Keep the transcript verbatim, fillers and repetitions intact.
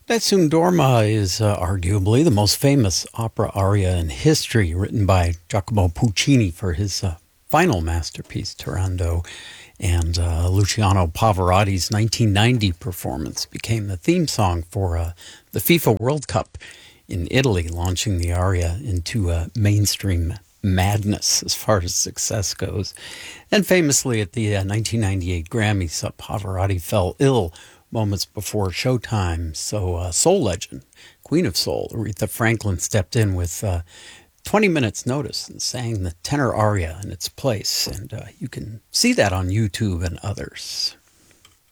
Nessun Dorma is uh, arguably the most famous opera aria in history, written by Giacomo Puccini for his uh, final masterpiece, Turandot. And uh, Luciano Pavarotti's nineteen ninety performance became the theme song for uh, the FIFA World Cup in Italy, launching the aria into uh, mainstream madness as far as success goes. And famously at the uh, nineteen ninety-eight Grammys, uh, Pavarotti fell ill moments before showtime. So uh, soul legend, Queen of Soul, Aretha Franklin, stepped in with uh, twenty minutes notice and sang the tenor aria in its place. And uh, you can see that on YouTube and others.